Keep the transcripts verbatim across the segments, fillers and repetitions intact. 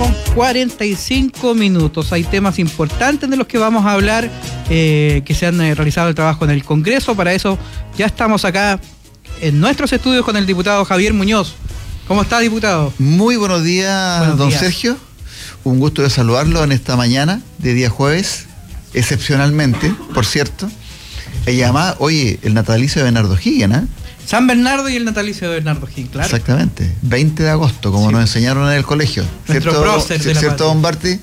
con cuarenta y cinco minutos. Hay temas importantes de los que vamos a hablar, eh, que se han eh, realizado el trabajo en el Congreso. Para eso ya estamos acá en nuestros estudios con el diputado Javier Muñoz. ¿Cómo está, diputado? Muy buenos días, buenos don días. Sergio. Un gusto de saludarlo en esta mañana de día jueves, excepcionalmente, por cierto. Y además, oye, el natalicio de Bernardo Higgins, ¿eh? San Bernardo y el natalicio de Bernardo Higgins, claro. Exactamente, veinte de agosto, como sí, nos enseñaron en el colegio. Nuestro ¿Cierto, prócer de la ¿cierto don Barty?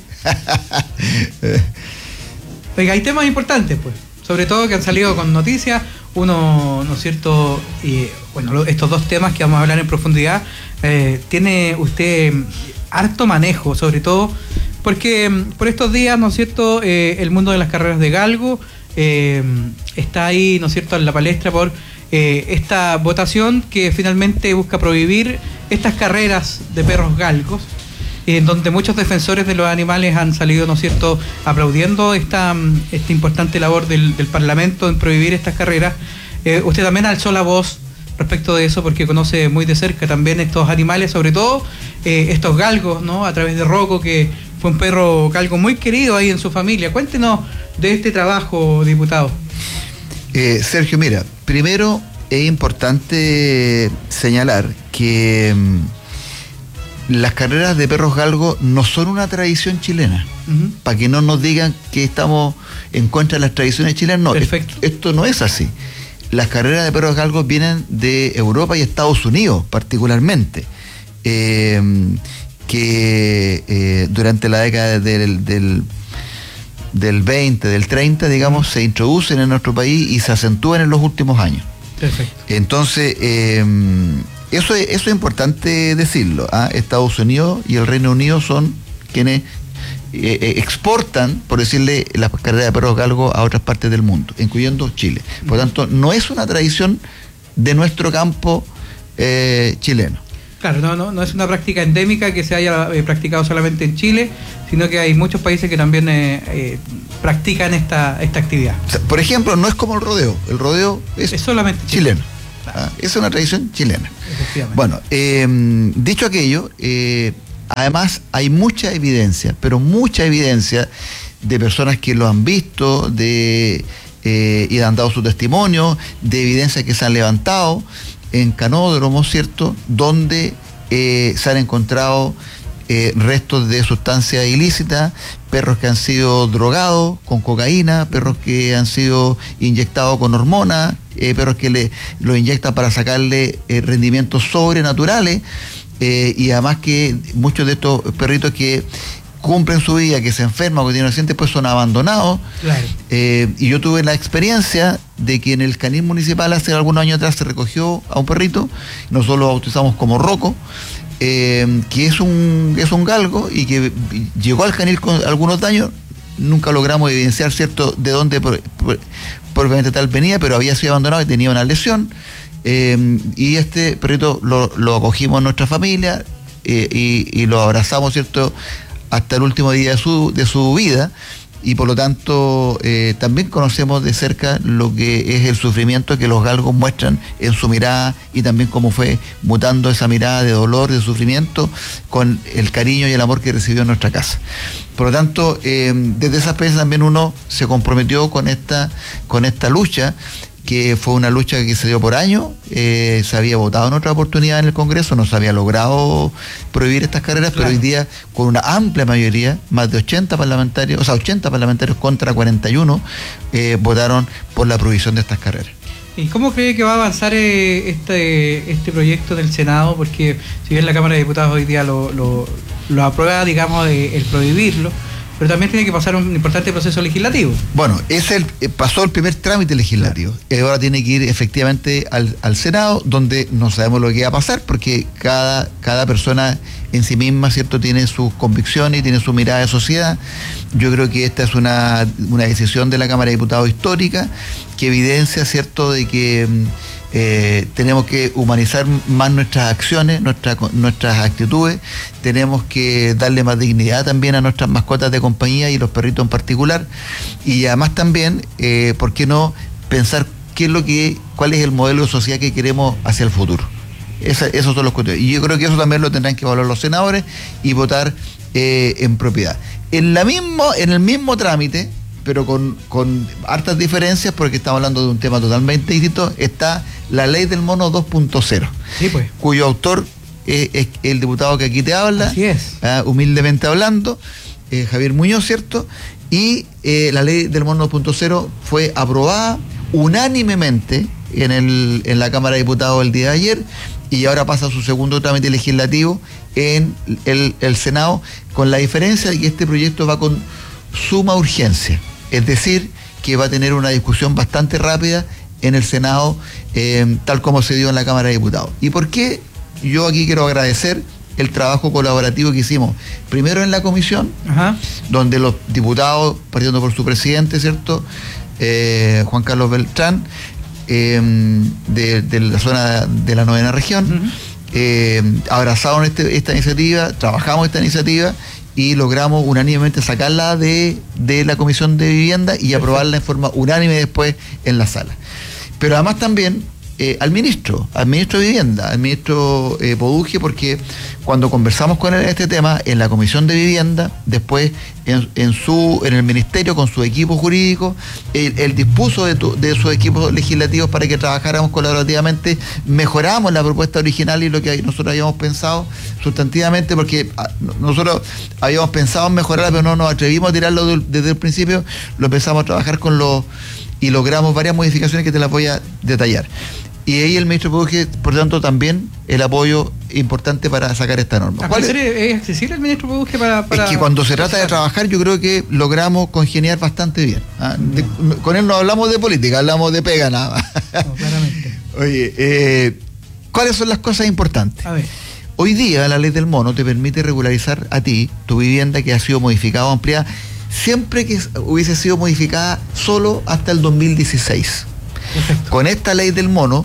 Oiga, hay temas importantes, pues, sobre todo que han salido con noticias. Uno, ¿no es cierto? Y, bueno, estos dos temas que vamos a hablar en profundidad, eh, tiene usted harto manejo, sobre todo porque por estos días, ¿no es cierto?, eh, el mundo de las carreras de galgo eh, está ahí, ¿no es cierto?, en la palestra por eh, esta votación que finalmente busca prohibir estas carreras de perros galgos, en donde muchos defensores de los animales han salido, ¿no es cierto?, aplaudiendo esta, esta importante labor del, del Parlamento en prohibir estas carreras. Eh, usted también alzó la voz respecto de eso porque conoce muy de cerca también estos animales, sobre todo eh, estos galgos, ¿no?, a través de Rocco, que fue un perro galgo muy querido ahí en su familia. Cuéntenos de este trabajo, diputado. Eh, Sergio, mira, primero es importante señalar que mmm, las carreras de perros galgos no son una tradición chilena. Uh-huh. Para que no nos digan que estamos en contra de las tradiciones chilenas, no. Perfecto. Esto, esto no es así. Las carreras de perros galgos vienen de Europa y Estados Unidos, particularmente. Eh, que eh, durante la década del, del, del veinte, del treinta, digamos, se introducen en nuestro país y se acentúan en los últimos años. Perfecto. Entonces, eh, eso, es, eso es importante decirlo. ¿ah? Estados Unidos y el Reino Unido son quienes eh, exportan, por decirle, las carreras de perros galgos a otras partes del mundo, incluyendo Chile. Por lo tanto, no es una tradición de nuestro campo eh, chileno. Claro, no, no, no es una práctica endémica que se haya eh, practicado solamente en Chile, sino que hay muchos países que también eh, eh, practican esta, esta actividad. O sea, por ejemplo, no es como el rodeo. El rodeo es, es solamente chileno. chileno. Claro. ¿Ah? Es una tradición chilena. Efectivamente. Bueno, eh, dicho aquello, eh, además hay mucha evidencia, pero mucha evidencia de personas que lo han visto, de eh, y han dado su testimonio, de evidencia que se han levantado en canódromos, ¿cierto?, donde eh, se han encontrado eh, restos de sustancias ilícitas, perros que han sido drogados con cocaína, perros que han sido inyectados con hormonas, eh, perros que le, los inyectan para sacarle eh, rendimientos sobrenaturales, eh, y además que muchos de estos perritos que cumplen su vida, que se enferman o que tienen accidentes, pues son abandonados. Claro. Eh, y yo tuve la experiencia de que en el canil municipal hace algunos años atrás se recogió a un perrito, nosotros lo bautizamos como Rocco, eh, que es un, es un galgo y que llegó al canil con algunos daños. Nunca logramos evidenciar, ¿cierto?, de dónde propiamente tal venía, pero había sido abandonado y tenía una lesión. Eh, y este perrito lo, lo acogimos en nuestra familia eh, y, y lo abrazamos, ¿cierto?, hasta el último día de su, de su vida, y por lo tanto eh, también conocemos de cerca lo que es el sufrimiento que los galgos muestran en su mirada, y también cómo fue mutando esa mirada de dolor, de sufrimiento, con el cariño y el amor que recibió en nuestra casa. Por lo tanto, eh, desde esa experiencia también uno se comprometió con esta, con esta lucha, que fue una lucha que se dio por años. Eh, se había votado en otra oportunidad en el Congreso, no se había logrado prohibir estas carreras, claro, pero hoy día con una amplia mayoría, más de ochenta parlamentarios, o sea, ochenta parlamentarios contra cuarenta y uno, eh, votaron por la prohibición de estas carreras. ¿Y cómo cree que va a avanzar eh, este, este proyecto del Senado? Porque si bien la Cámara de Diputados hoy día lo, lo, lo aprueba, digamos, eh, el prohibirlo, pero también tiene que pasar un importante proceso legislativo. Bueno, es el, pasó el primer trámite legislativo. Claro. Ahora tiene que ir efectivamente al, al Senado, donde no sabemos lo que va a pasar, porque cada, cada persona en sí misma, ¿cierto?, tiene sus convicciones y tiene su mirada de sociedad. Yo creo que esta es una, una decisión de la Cámara de Diputados histórica, que evidencia, ¿cierto?, de que eh, tenemos que humanizar más nuestras acciones, nuestra, nuestras actitudes, tenemos que darle más dignidad también a nuestras mascotas de compañía y los perritos en particular, y además también, eh, ¿por qué no pensar qué es lo que, cuál es el modelo de sociedad que queremos hacia el futuro? Esa, esos son los cuestiones. Y yo creo que eso también lo tendrán que evaluar los senadores y votar eh, en propiedad. En, la mismo, en el mismo trámite, pero con, con hartas diferencias, porque estamos hablando de un tema totalmente distinto, está la ley del mono dos punto cero, sí, pues. Cuyo autor eh, es el diputado que aquí te habla, Así es. eh, humildemente hablando, eh, Javier Muñoz, ¿cierto? Y eh, la ley del mono dos punto cero fue aprobada unánimemente en, el, en la Cámara de Diputados el día de ayer, y ahora pasa a su segundo trámite legislativo en el, el Senado, con la diferencia de que este proyecto va con suma urgencia. Es decir, que va a tener una discusión bastante rápida en el Senado, eh, tal como se dio en la Cámara de Diputados. ¿Y por qué? Yo aquí quiero agradecer el trabajo colaborativo que hicimos, primero en la comisión, Ajá. donde los diputados, partiendo por su presidente, ¿cierto? Eh, Juan Carlos Beltrán, eh, de, de la zona de la novena región, uh-huh. eh, abrazaron este, esta iniciativa, trabajamos esta iniciativa, y logramos unánimemente sacarla de, de la Comisión de Vivienda y aprobarla en forma unánime después en la sala. Pero además también eh, al ministro, al ministro de Vivienda, al ministro eh, Poduje, porque cuando conversamos con él en este tema, en la Comisión de Vivienda, después en, en, su, en el Ministerio con su equipo jurídico, él, él dispuso de, tu, de sus equipos legislativos para que trabajáramos colaborativamente, mejoramos la propuesta original y lo que nosotros habíamos pensado sustantivamente, porque nosotros habíamos pensado en mejorarla, pero no nos atrevimos a tirarlo de, desde el principio, lo empezamos a trabajar con los y logramos varias modificaciones que te las voy a detallar. Y ahí el ministro Poduje, por tanto, también el apoyo importante para sacar esta norma. ¿Cuál es? ¿Es accesible el ministro Poduje para, para...? Es que cuando se trata de trabajar, yo creo que logramos congeniar bastante bien. ¿ah? De, con él no hablamos de política, hablamos de pega nada más. No, claramente. Oye, eh, ¿cuáles son las cosas importantes? A ver. Hoy día la ley del mono te permite regularizar a ti tu vivienda que ha sido modificada o ampliada, siempre que hubiese sido modificada solo hasta el dos mil dieciséis. Perfecto. Con esta ley del mono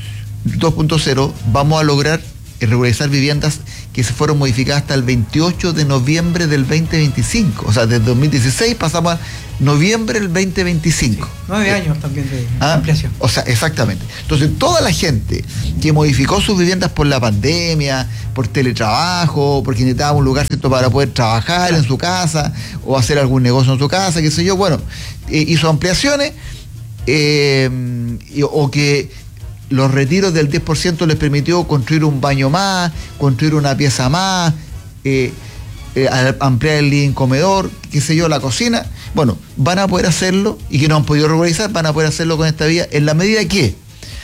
dos punto cero vamos a lograr regularizar viviendas que se fueron modificadas hasta el veintiocho de noviembre del veinte veinticinco. O sea, desde dos mil dieciséis pasamos a noviembre del veinte veinticinco. Sí, nueve eh, años también de ¿ah? ampliación. O sea, exactamente. Entonces, toda la gente que modificó sus viviendas por la pandemia, por teletrabajo, porque necesitaba un lugar, ¿cierto?, para poder trabajar claro. en su casa o hacer algún negocio en su casa, qué sé yo, bueno, eh, hizo ampliaciones eh, y, o que los retiros del diez por ciento les permitió construir un baño más, construir una pieza más, eh, eh, ampliar el living comedor, qué sé yo, la cocina. Bueno, van a poder hacerlo, y que no han podido regularizar, van a poder hacerlo con esta vía en la medida que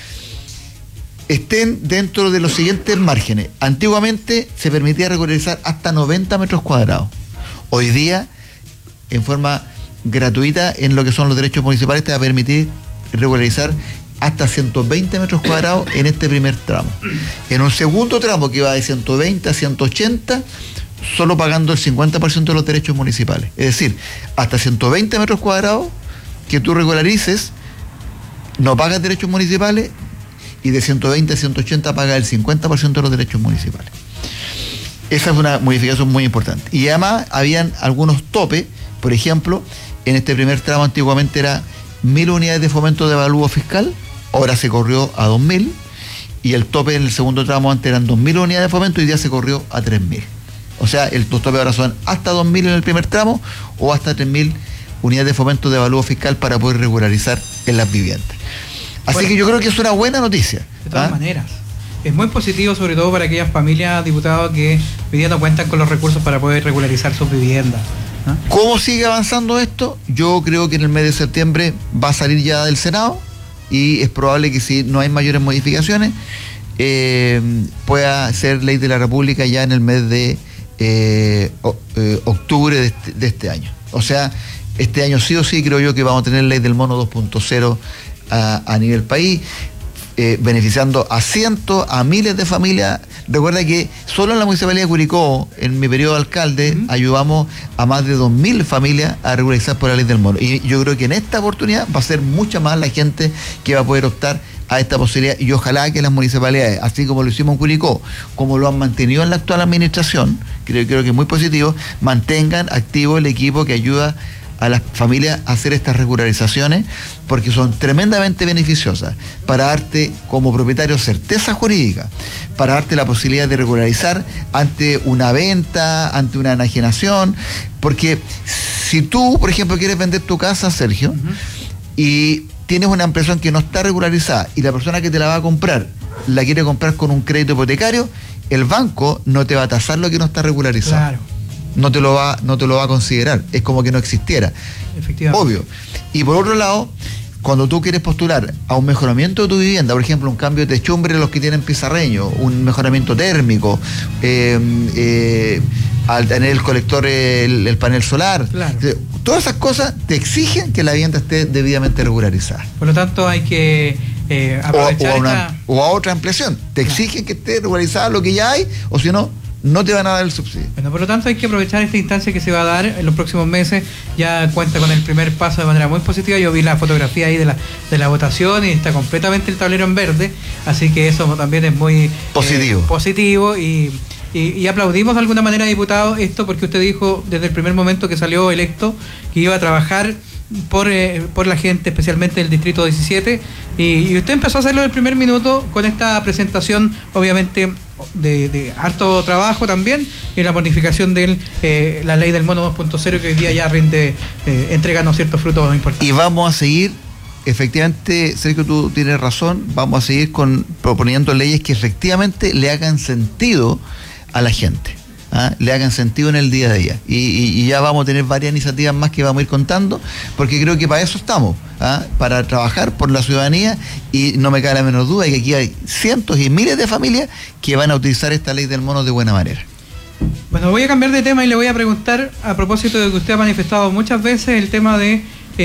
estén dentro de los siguientes márgenes. Antiguamente se permitía regularizar hasta noventa metros cuadrados. Hoy día, en forma gratuita, en lo que son los derechos municipales, te va a permitir regularizar hasta ciento veinte metros cuadrados en este primer tramo. En un segundo tramo que va de ciento veinte a ciento ochenta, solo pagando el cincuenta por ciento de los derechos municipales. Es decir, hasta ciento veinte metros cuadrados que tú regularices, no pagas derechos municipales, y de ciento veinte a ciento ochenta pagas el cincuenta por ciento de los derechos municipales. Esa es una modificación muy importante. Y además habían algunos topes. Por ejemplo, en este primer tramo antiguamente era mil unidades de fomento de avalúo fiscal, ahora se corrió a dos mil, y el tope en el segundo tramo antes eran dos mil unidades de fomento y ya se corrió a tres mil. O sea, el, los topes ahora son hasta dos mil en el primer tramo o hasta tres mil unidades de fomento de avalúo fiscal para poder regularizar en las viviendas. Así bueno, que yo creo que es una buena noticia. De todas ¿ah? maneras. Es muy positivo, sobre todo para aquellas familias, diputados, que hoy día no cuentan con los recursos para poder regularizar sus viviendas. ¿Ah? ¿Cómo sigue avanzando esto? Yo creo que en el mes de septiembre va a salir ya del Senado, y es probable que, si no hay mayores modificaciones, eh, pueda ser ley de la República ya en el mes de eh, o, eh, octubre de este, de este año. O sea, este año sí o sí creo yo que vamos a tener ley del mono dos punto cero a, a nivel país. Eh, beneficiando a cientos, a miles de familias. Recuerda que solo en la Municipalidad de Curicó, en mi periodo de alcalde, uh-huh. ayudamos a más de dos mil familias a regularizar por la ley del mono. Y yo creo que en esta oportunidad va a ser mucha más la gente que va a poder optar a esta posibilidad, y ojalá que las municipalidades, así como lo hicimos en Curicó, como lo han mantenido en la actual administración, creo, creo que es muy positivo, mantengan activo el equipo que ayuda a las familias hacer estas regularizaciones porque son tremendamente beneficiosas para darte como propietario certeza jurídica, para darte la posibilidad de regularizar ante una venta, ante una enajenación, porque si tú, por ejemplo, quieres vender tu casa, Sergio, uh-huh. y tienes una impresión que no está regularizada y la persona que te la va a comprar la quiere comprar con un crédito hipotecario, el banco no te va a tasar lo que no está regularizado. Claro. No te lo va, no te lo va a considerar. Es como que no existiera. Efectivamente. Obvio. Y por otro lado, cuando tú quieres postular a un mejoramiento de tu vivienda, por ejemplo, un cambio de techumbre de los que tienen pizarreño, un mejoramiento térmico, eh, eh, al tener el colector, el, el panel solar, claro. Todas esas cosas te exigen que la vivienda esté debidamente regularizada. Por lo tanto, hay que eh, aprovechar o, o, a una, esta... o a otra ampliación. Te claro. exigen que esté regularizada lo que ya hay, o si no, no te van a dar el subsidio. Bueno, por lo tanto hay que aprovechar esta instancia que se va a dar en los próximos meses. Ya cuenta con el primer paso de manera muy positiva. Yo vi la fotografía ahí de la, de la votación y está completamente el tablero en verde, así que eso también es muy positivo, eh, positivo y, y, y aplaudimos de alguna manera, diputado, esto porque usted dijo desde el primer momento que salió electo que iba a trabajar por, eh, por la gente, especialmente del distrito diecisiete, y, y usted empezó a hacerlo en el primer minuto con esta presentación, obviamente de, de harto trabajo también, y la modificación de eh, la ley del mono dos punto cero, que hoy día ya rinde, eh, entregando ciertos frutos importantes. Y vamos a seguir, efectivamente, Sergio, tú tienes razón, vamos a seguir con proponiendo leyes que efectivamente le hagan sentido a la gente. ¿Ah? Le hagan sentido en el día a día y, y, y ya vamos a tener varias iniciativas más que vamos a ir contando, porque creo que para eso estamos, ¿ah? Para trabajar por la ciudadanía, y no me cabe la menor duda de que aquí hay cientos y miles de familias que van a utilizar esta ley del mono de buena manera. Bueno, voy a cambiar de tema y le voy a preguntar, a propósito de que usted ha manifestado muchas veces el tema de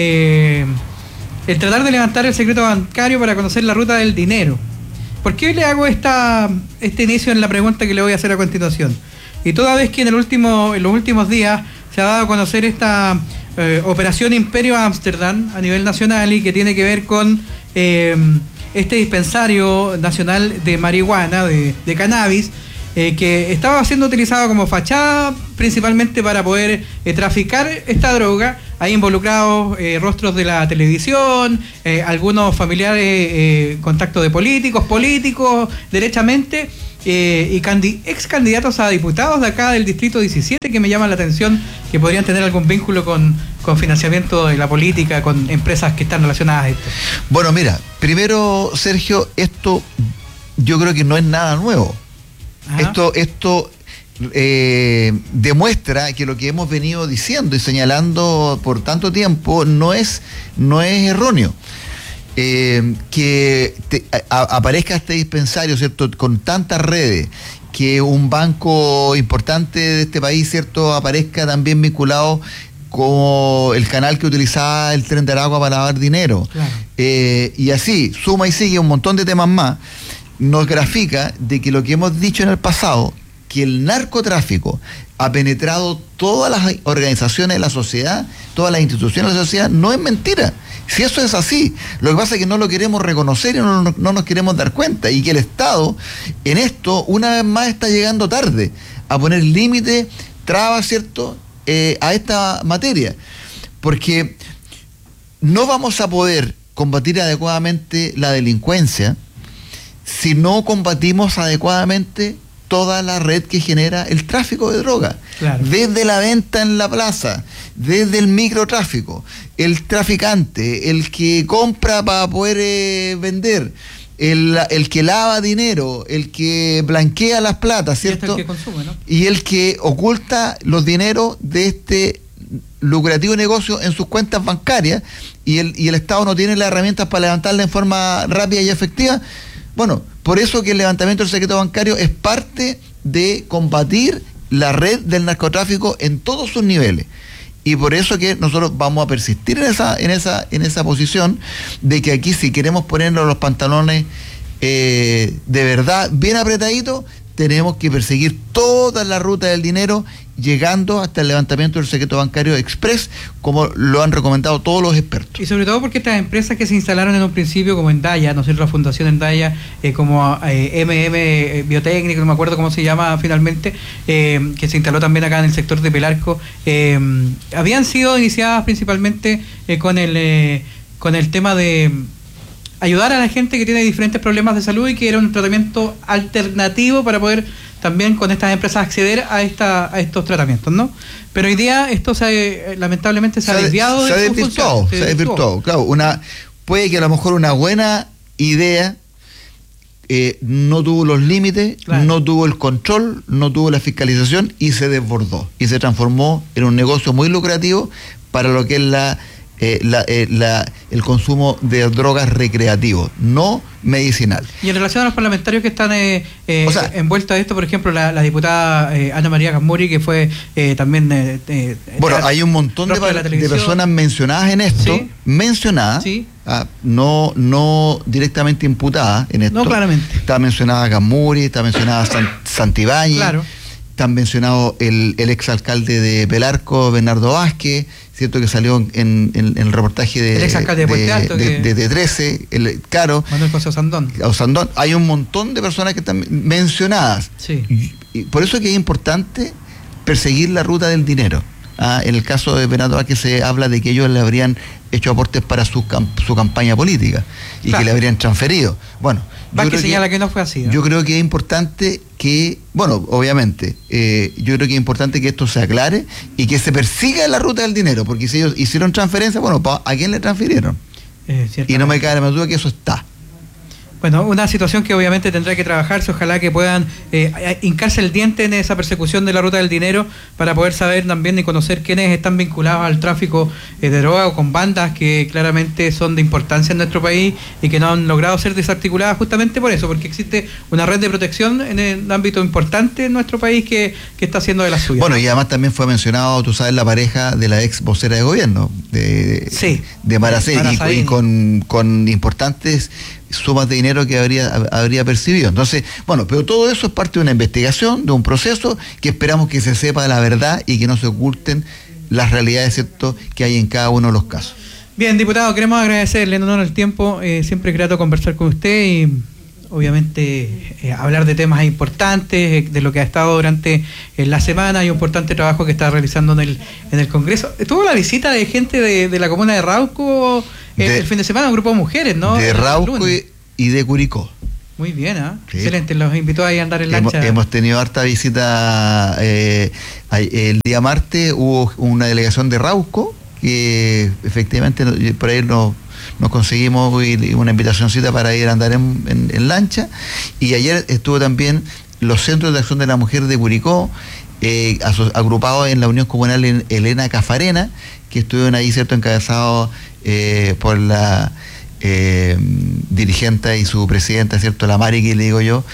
eh, el tratar de levantar el secreto bancario para conocer la ruta del dinero. ¿Por qué le hago esta, este inicio en la pregunta que le voy a hacer a continuación? Y toda vez que en el último, en los últimos días se ha dado a conocer esta eh, operación Imperio Ámsterdam a nivel nacional, y que tiene que ver con eh, este dispensario nacional de marihuana, de, de cannabis, eh, que estaba siendo utilizado como fachada principalmente para poder eh, traficar esta droga. Hay involucrados eh, rostros de la televisión, eh, algunos familiares, eh, contactos de políticos, políticos, derechamente, eh, y candi- ex candidatos a diputados de acá del distrito diecisiete, que me llaman la atención, que podrían tener algún vínculo con, con financiamiento de la política, con empresas que están relacionadas a esto. Bueno, mira, primero, Sergio, esto yo creo que no es nada nuevo. Ajá. Esto, esto eh, demuestra que lo que hemos venido diciendo y señalando por tanto tiempo no es, no es erróneo. Eh, que te, a, aparezca este dispensario, ¿cierto?, con tantas redes, que un banco importante de este país, ¿cierto?, aparezca también vinculado como el canal que utilizaba el Tren de Aragua para lavar dinero. Claro. Eh, y así, suma y sigue un montón de temas más, nos grafica de que lo que hemos dicho en el pasado, que el narcotráfico ha penetrado todas las organizaciones de la sociedad, todas las instituciones de la sociedad, no es mentira. Si eso es así, lo que pasa es que no lo queremos reconocer y no, no, no nos queremos dar cuenta, y que el Estado en esto una vez más está llegando tarde a poner límite, trabas, ¿cierto?, eh, a esta materia, porque no vamos a poder combatir adecuadamente la delincuencia si no combatimos adecuadamente toda la red que genera el tráfico de droga. Claro. Desde la venta en la plaza, desde el microtráfico, el traficante, el que compra para poder eh, vender, el, el que lava dinero, el que blanquea las platas, ¿cierto? Y, el que consume, ¿no? Y el que oculta los dineros de este lucrativo negocio en sus cuentas bancarias, y el, y el Estado no tiene las herramientas para levantarla en forma rápida y efectiva. Bueno, por eso que el levantamiento del secreto bancario es parte de combatir la red del narcotráfico en todos sus niveles. Y por eso que nosotros vamos a persistir en esa, en esa, en esa posición de que aquí, si queremos ponernos los pantalones eh, de verdad bien apretaditos, tenemos que perseguir toda la ruta del dinero, llegando hasta el levantamiento del secreto bancario express, como lo han recomendado todos los expertos. Y sobre todo porque estas empresas que se instalaron en un principio, como Endaya, ¿no es cierto?, la fundación Endaya, eh, como eh, M M Biotécnica, no me acuerdo cómo se llama finalmente, eh, que se instaló también acá en el sector de Pelarco, eh, habían sido iniciadas principalmente eh, con el eh, con el tema de ayudar a la gente que tiene diferentes problemas de salud y que era un tratamiento alternativo para poder también con estas empresas acceder a esta a estos tratamientos, ¿no? Pero hoy día esto se, lamentablemente se, se ha desviado se de ha su desvirtuado, función. se ha desvirtuado, claro, una, puede que a lo mejor una buena idea eh, no tuvo los límites, claro. no tuvo el control, no tuvo la fiscalización y se desbordó y se transformó en un negocio muy lucrativo para lo que es la Eh, la, eh, la, el consumo de drogas recreativos, no medicinal. Y en relación a los parlamentarios que están eh, eh, o sea, envueltos a esto, por ejemplo, la, la diputada eh, Ana María Gamuri, que fue eh, también... Eh, eh, bueno, hay un montón de, de, de personas mencionadas en esto, ¿sí? mencionadas, ¿sí? ah, no, no directamente imputadas en esto. No, claramente. Está mencionada Gamuri, está mencionada Sant, Santibáñez, claro. Está mencionado el, el exalcalde de Pelarco, Bernardo Vázquez, cierto que salió en, en, en el reportaje de, el exalcalde de Puente Alto, de, de, de, de trece, el Caro, Manuel José Osandón. Osandón. Hay un montón de personas que están mencionadas. Sí. Y, y por eso es que es importante perseguir la ruta del dinero. Ah, en el caso de Bernardo Vázquez se habla de que ellos le habrían hecho aportes para su, su campaña política y claro. que le habrían transferido. Bueno, Vázquez señala que, que no fue así, ¿no? Yo creo que es importante que, bueno, obviamente, eh, yo creo que es importante que esto se aclare y que se persiga la ruta del dinero, porque si ellos hicieron transferencia, bueno, ¿a quién le transfirieron? Eh, y no me cabe la menor duda que eso está. Bueno, una situación que obviamente tendrá que trabajarse, ojalá que puedan eh, hincarse el diente en esa persecución de la ruta del dinero para poder saber también y conocer quiénes están vinculados al tráfico eh, de droga o con bandas que claramente son de importancia en nuestro país y que no han logrado ser desarticuladas justamente por eso, porque existe una red de protección en el ámbito importante en nuestro país que, que está haciendo de las suyas. Bueno, y además también fue mencionado, tú sabes, la pareja de la ex vocera de gobierno, de, sí, de Maracén, y, y con, con importantes sumas de dinero que habría, habría percibido. Entonces, bueno, pero todo eso es parte de una investigación, de un proceso que esperamos que se sepa la verdad y que no se oculten las realidades, ¿cierto?, que hay en cada uno de los casos. Bien, diputado, queremos agradecerle en honor al tiempo, eh, siempre es grato conversar con usted y obviamente eh, hablar de temas importantes, eh, de lo que ha estado durante eh, la semana y un importante trabajo que está realizando en el en el Congreso. Tuvo la visita de gente de, de la comuna de Rauco eh, de, el fin de semana, un grupo de mujeres, ¿no? De Rauco y, y de Curicó. Muy bien, ¿eh? Sí. Excelente, los invitó ahí a andar en lancha. Hemos, hemos tenido harta visita, eh, el día martes hubo una delegación de Rauco, que efectivamente por ahí nos nos conseguimos una invitacióncita para ir a andar en, en, en lancha, y ayer estuvo también los Centros de Acción de la Mujer de Curicó, eh, agrupados en la Unión Comunal en Elena Cafarena, que estuvieron ahí, cierto, encabezados eh, por la eh, dirigente y su presidenta, cierto, la Mari, que le digo yo,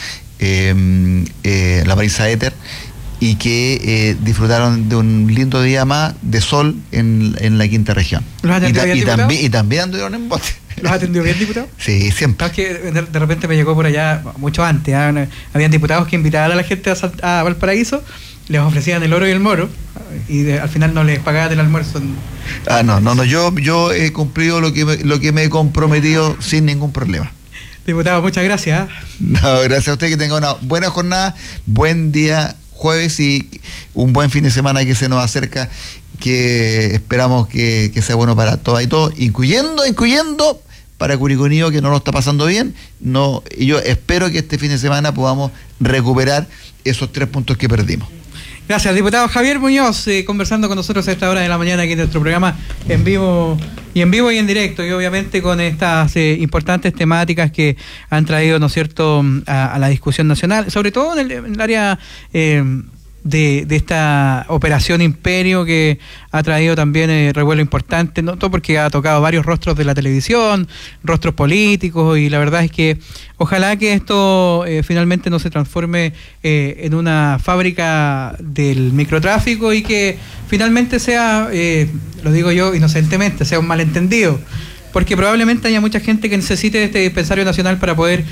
eh, eh, la Marisa Éter, y que eh, disfrutaron de un lindo día más de sol en, en la quinta región. ¿Los atendió y, bien, y, diputado? también, y también anduvieron en bote. ¿Los atendió bien, diputado? Sí, siempre. Es que de, de repente me llegó por allá, mucho antes, ¿eh? Habían diputados que invitaban a la gente a, a Valparaíso, les ofrecían el oro y el moro, y de, al final no les pagaban el almuerzo. Ah, no, no, no, yo, yo he cumplido lo que, me, lo que me he comprometido sin ningún problema. Diputado, muchas gracias. No, gracias a usted, que tenga una buena jornada, buen día jueves y un buen fin de semana que se nos acerca, que esperamos que, que sea bueno para todas y todos, incluyendo, incluyendo para Curicó, que no lo está pasando bien. No, y yo espero que este fin de semana podamos recuperar esos tres puntos que perdimos. Gracias, diputado Javier Muñoz, eh, conversando con nosotros a esta hora de la mañana aquí en nuestro programa en vivo y en vivo y en directo, y obviamente con estas eh, importantes temáticas que han traído, ¿no es cierto?, a, a la discusión nacional, sobre todo en el, en el área eh, de, de esta operación Imperio, que ha traído también eh, revuelo importante, no todo porque ha tocado varios rostros de la televisión, rostros políticos, y la verdad es que ojalá que esto eh, finalmente no se transforme eh, en una fábrica del microtráfico y que finalmente sea, eh, lo digo yo inocentemente, sea un malentendido, porque probablemente haya mucha gente que necesite de este dispensario nacional para poder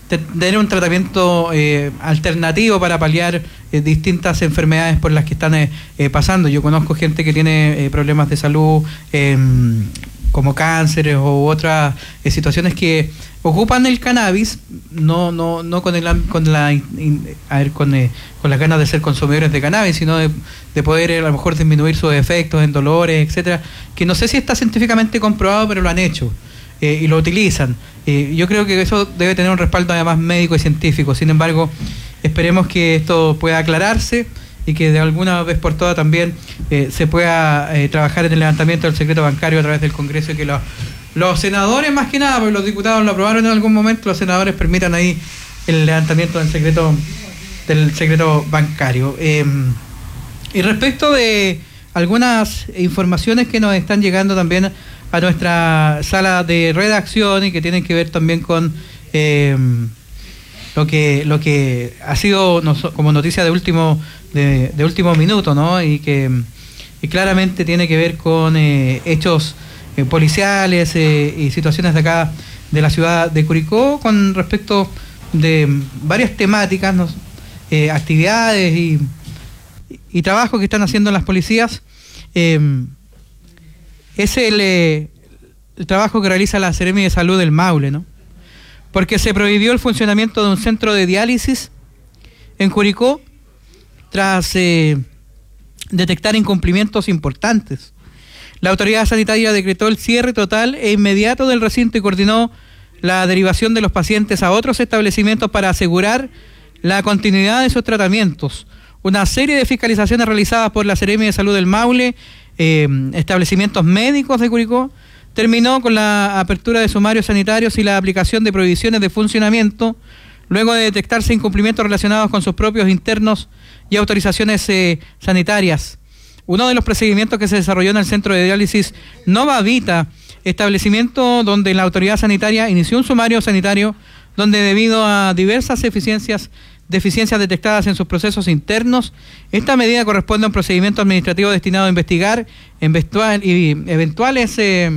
tener un tratamiento eh, alternativo para paliar eh, distintas enfermedades por las que están eh, eh, pasando. Yo conozco gente que tiene eh, problemas de salud eh, como cánceres u otras eh, situaciones que ocupan el cannabis, no no no con el con la in, a ver, con, eh, con las ganas de ser consumidores de cannabis, sino de, de poder eh, a lo mejor disminuir sus efectos en dolores, etcétera, que no sé si está científicamente comprobado, pero lo han hecho. Eh, y lo utilizan. Eh, yo creo que eso debe tener un respaldo además médico y científico. Sin embargo, esperemos que esto pueda aclararse y que de alguna vez por todas también eh, se pueda eh, trabajar en el levantamiento del secreto bancario a través del Congreso y que los, los senadores, más que nada, porque los diputados lo aprobaron en algún momento, los senadores permitan ahí el levantamiento del secreto del secreto bancario. Eh, y respecto de algunas informaciones que nos están llegando también a nuestra sala de redacción y que tienen que ver también con eh, lo que lo que ha sido no, como noticia de último de, de último minuto, ¿no? Y que y claramente tiene que ver con eh, hechos eh, policiales eh, y situaciones de acá de la ciudad de Curicó con respecto de varias temáticas, ¿no? eh, actividades y, y trabajo que están haciendo las policías. Eh, es el, eh, el trabajo que realiza la Seremi de Salud del Maule, ¿no? Porque se prohibió el funcionamiento de un centro de diálisis en Curicó tras eh, detectar incumplimientos importantes. La autoridad sanitaria decretó el cierre total e inmediato del recinto y coordinó la derivación de los pacientes a otros establecimientos para asegurar la continuidad de sus tratamientos. Una serie de fiscalizaciones realizadas por la Seremi de Salud del Maule, Eh, establecimientos médicos de Curicó, terminó con la apertura de sumarios sanitarios y la aplicación de prohibiciones de funcionamiento, luego de detectarse incumplimientos relacionados con sus propios internos y autorizaciones eh, sanitarias. Uno de los procedimientos que se desarrolló en el centro de diálisis Nova Vita, establecimiento donde la autoridad sanitaria inició un sumario sanitario donde debido a diversas deficiencias deficiencias detectadas en sus procesos internos, esta medida corresponde a un procedimiento administrativo destinado a investigar eventual, y eventuales eh,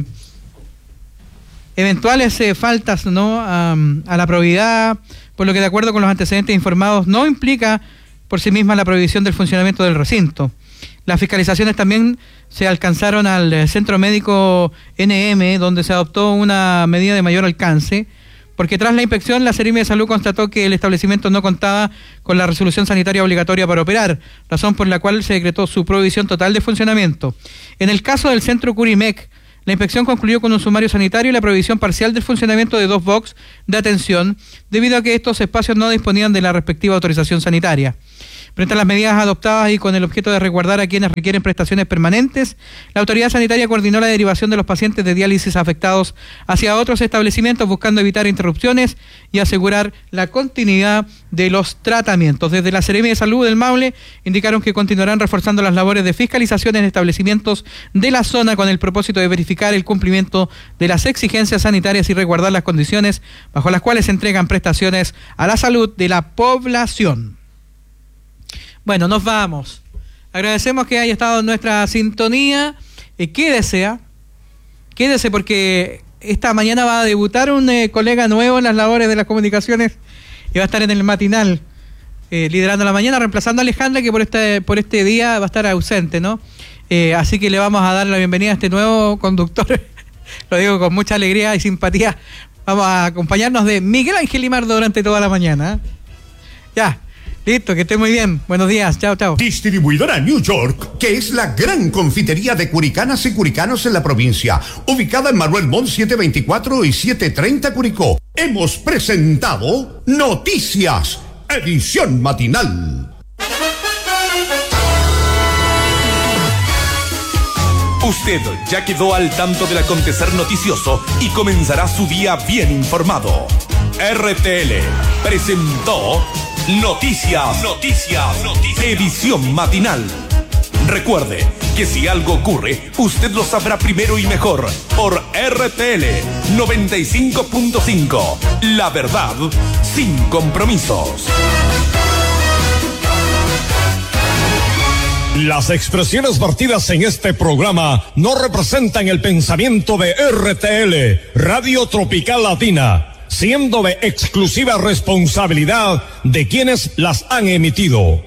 eventuales eh, faltas, ¿no? a, a la probidad, por lo que de acuerdo con los antecedentes informados no implica por sí misma la prohibición del funcionamiento del recinto. Las fiscalizaciones también se alcanzaron al Centro Médico N M, donde se adoptó una medida de mayor alcance, porque tras la inspección la Seremi de Salud constató que el establecimiento no contaba con la resolución sanitaria obligatoria para operar, razón por la cual se decretó su prohibición total de funcionamiento. En el caso del Centro Curimec, la inspección concluyó con un sumario sanitario y la prohibición parcial del funcionamiento de dos box de atención, debido a que estos espacios no disponían de la respectiva autorización sanitaria. Frente a las medidas adoptadas y con el objeto de resguardar a quienes requieren prestaciones permanentes, la autoridad sanitaria coordinó la derivación de los pacientes de diálisis afectados hacia otros establecimientos, buscando evitar interrupciones y asegurar la continuidad de los tratamientos. Desde la Seremi de Salud del Maule indicaron que continuarán reforzando las labores de fiscalización en establecimientos de la zona con el propósito de verificar el cumplimiento de las exigencias sanitarias y resguardar las condiciones bajo las cuales se entregan prestaciones a la salud de la población. Bueno, nos vamos. Agradecemos que haya estado en nuestra sintonía. Eh, quédese, ¿eh? Quédese porque esta mañana va a debutar un eh, colega nuevo en las labores de las comunicaciones y va a estar en el matinal, eh, liderando la mañana, reemplazando a Alejandra, que por este, por este día va a estar ausente, ¿no? Eh, así que le vamos a dar la bienvenida a este nuevo conductor. Lo digo con mucha alegría y simpatía. Vamos a acompañarnos de Miguel Ángel Limardo durante toda la mañana. ¿eh? Ya. Listo, que esté muy bien. Buenos días. Chao, chao. Distribuidora New York, que es la gran confitería de curicanas y curicanos en la provincia, ubicada en Manuel Montt setecientos veinticuatro y setecientos treinta Curicó. Hemos presentado Noticias, edición matinal. Usted ya quedó al tanto del acontecer noticioso y comenzará su día bien informado. R T L presentó Noticias, Noticias, Noticias, edición matinal. Recuerde que si algo ocurre, usted lo sabrá primero y mejor por R T L noventa y cinco punto cinco. La verdad sin compromisos. Las expresiones vertidas en este programa no representan el pensamiento de R T L, Radio Tropical Latina. siendo de exclusiva responsabilidad de quienes las han emitido.